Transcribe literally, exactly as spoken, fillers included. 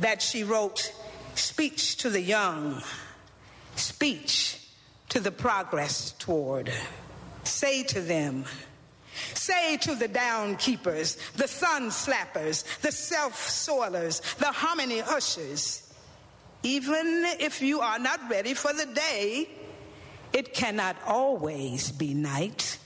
that she wrote, "Speech to the young, speech to the progress toward. Say to them, say to the downkeepers, the sun slappers, the self-soilers, the harmony ushers, even if you are not ready for the day, it cannot always be night.